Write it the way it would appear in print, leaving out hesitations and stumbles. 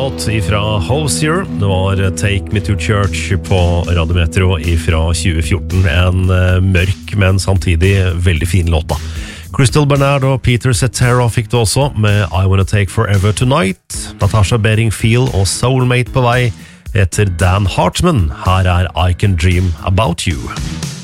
låt ifra Hozier. Det var Take Me to Church på Radio Metro ifra 2014. En mørk, men samtidig veldig fin låt da. Crystal Bernard og Peter Cetera fikk det også med I Wanna Take Forever Tonight. Natasha Bedingfield og Soulmate på vei etter Dan Hartman. Her I Can Dream About You.